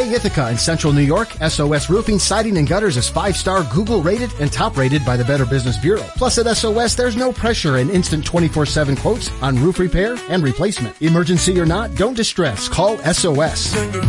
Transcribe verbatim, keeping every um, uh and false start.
Ithaca in Central New York, S O S Roofing, Siding, and Gutters is five-star Google rated and top rated by the Better Business Bureau. Plus at S O S, there's no pressure and instant twenty-four seven quotes on roof repair and replacement. Emergency or not, don't distress. Call S O S.